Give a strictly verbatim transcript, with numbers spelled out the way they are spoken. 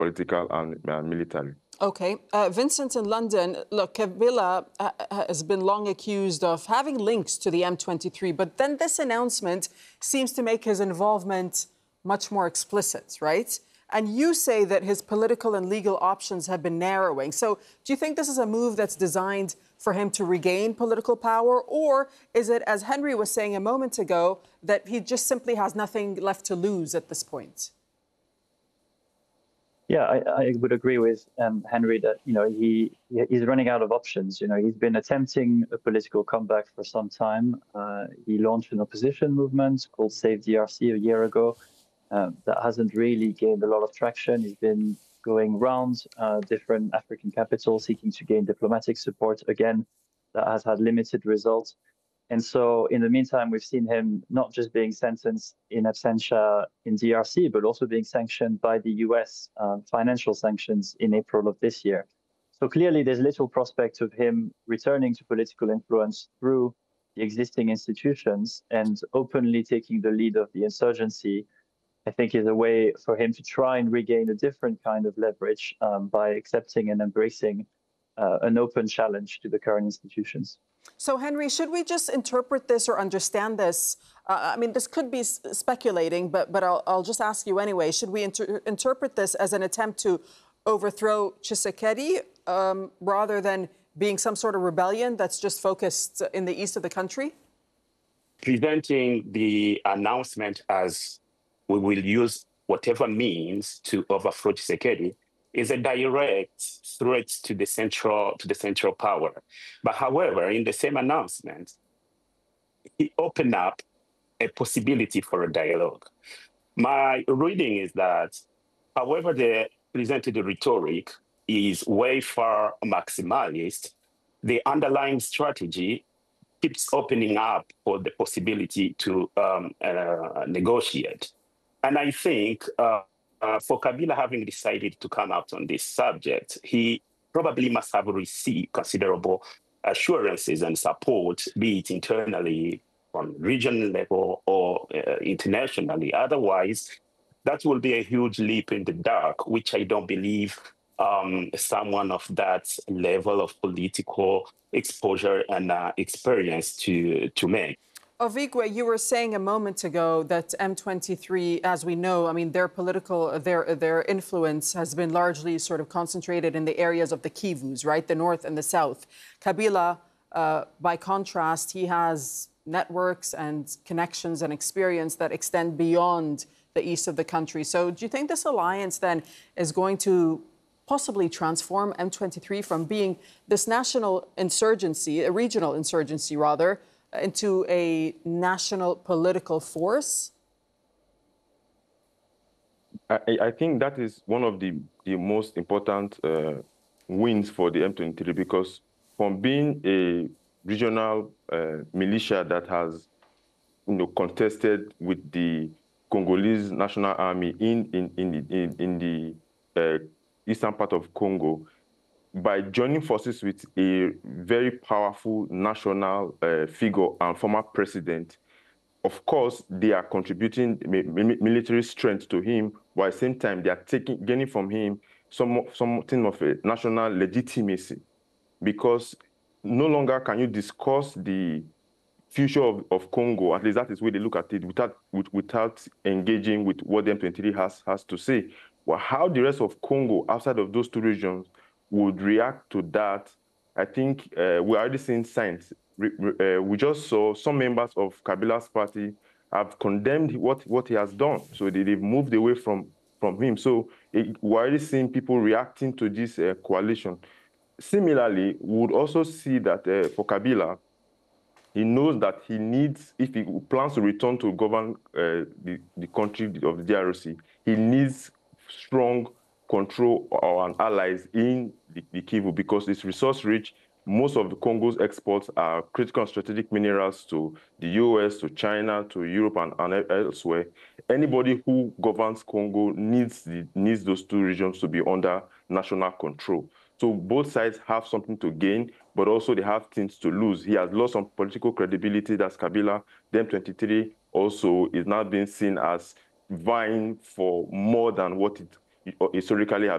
political and uh, military. Okay. Uh, Vincent in London, look, Kabila uh, has been long accused of having links to the M twenty-three, but then this announcement seems to make his involvement much more explicit, right? And you say that his political and legal options have been narrowing. So do you think this is a move that's designed for him to regain political power? Or is it, as Henry was saying a moment ago, that he just simply has nothing left to lose at this point? Yeah, I, I would agree with um, Henry that, you know, he he's running out of options. You know, he's been attempting a political comeback for some time. Uh, he launched an opposition movement called Save D R C a year ago. Uh, that hasn't really gained a lot of traction. He's been going around uh, different African capitals seeking to gain diplomatic support. Again, that has had limited results. And so in the meantime, we've seen him not just being sentenced in absentia in D R C, but also being sanctioned by the U S uh, financial sanctions in April of this year. So clearly, there's little prospect of him returning to political influence through the existing institutions, and openly taking the lead of the insurgency, I think, is a way for him to try and regain a different kind of leverage um, by accepting and embracing uh, an open challenge to the current institutions. So, Henry, should we just interpret this or understand this? Uh, I mean, this could be speculating, but but I'll, I'll just ask you anyway. Should we inter interpret this as an attempt to overthrow Tshisekedi um, rather than being some sort of rebellion that's just focused in the east of the country? Presenting the announcement as we will use whatever means to overthrow Tshisekedi is a direct threat to the central to the central power. But however, in the same announcement, he opened up a possibility for a dialogue. My reading is that, however, the presented rhetoric is way far maximalist, the underlying strategy keeps opening up for the possibility to um, uh, negotiate. And I think uh, uh, for Kabila having decided to come out on this subject, he probably must have received considerable assurances and support, be it internally on regional level or uh, internationally. Otherwise, that will be a huge leap in the dark, which I don't believe um, someone of that level of political exposure and uh, experience to, to make. Ovigwe, you were saying a moment ago that M twenty-three, as we know, I mean, their political, their their influence has been largely sort of concentrated in the areas of the Kivus, right? The north and the south. Kabila, uh, by contrast, he has networks and connections and experience that extend beyond the east of the country. So do you think this alliance then is going to possibly transform M twenty-three from being this national insurgency, a regional insurgency rather, into a national political force? I, I think that is one of the, the most important uh, wins for the M twenty-three, because from being a regional uh, militia that has, you know, contested with the Congolese National Army in, in, in the, in, in the uh, eastern part of Congo, by joining forces with a very powerful national uh, figure and former president, of course, they are contributing military strength to him, while at the same time, they are taking, gaining from him some, something of a national legitimacy, because no longer can you discuss the future of, of Congo, at least that is the way they look at it, without, without engaging with what the M twenty-three has, has to say. Well, how the rest of Congo, outside of those two regions, would react to that, I think uh, we're already seeing signs. Uh, we just saw some members of Kabila's party have condemned what, what he has done. So they, they've moved away from, from him. So it, we're already seeing people reacting to this uh, coalition. Similarly, we would also see that uh, for Kabila, he knows that he needs, if he plans to return to govern uh, the, the country of the D R C, he needs strong control or allies in the, the Kivu, because it's resource rich. Most of the Congo's exports are critical and strategic minerals to the U S, to China, to Europe, and, and elsewhere. Anybody who governs Congo needs, the, needs those two regions to be under national control. So both sides have something to gain, but also they have things to lose. He has lost some political credibility. That's Kabila. The M twenty-three also is now being seen as vying for more than what it historically has